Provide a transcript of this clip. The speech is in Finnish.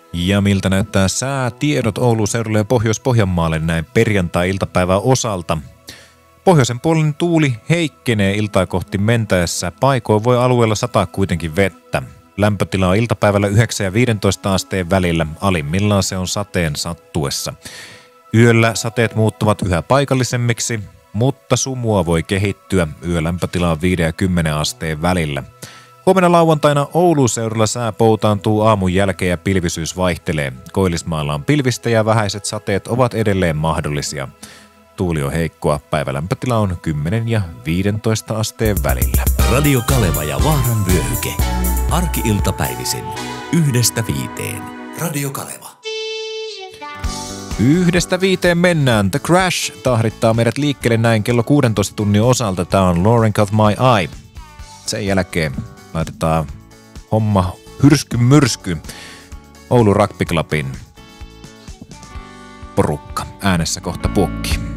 Ja miltä näyttää säätiedot Oulun seudulle ja Pohjois-Pohjanmaalle näin perjantai-iltapäivän osalta. Pohjoisen puolen tuuli heikkenee iltaa kohti mentäessä. Paikoin voi alueella sataa kuitenkin vettä. Lämpötila on iltapäivällä 9 ja 15 asteen välillä. Alimmillaan se on sateen sattuessa. Yöllä sateet muuttuvat yhä paikallisemmiksi, mutta sumua voi kehittyä. Yölämpötila on 5 ja 10 asteen välillä. Huomenna lauantaina Oulun seudulla sää poutaantuu aamun jälkeen ja pilvisyys vaihtelee. Koillismaalla on pilvistä ja vähäiset sateet ovat edelleen mahdollisia. Tuuli on heikkoa, päivälämpötila on 10 ja 15 asteen välillä. Radio Kaleva ja Vaaran vyöhyke. Arki-iltapäivisin 1-5. Radio Kaleva. 1-5 mennään. The Crash tahdittaa meidät liikkeelle näin kello 16 tunnin osalta. Tää on Lauren Caught My Eye. Sen jälkeen laitetaan homma myrsky. Oulun Rugby Clubin porukka äänessä kohta puokki.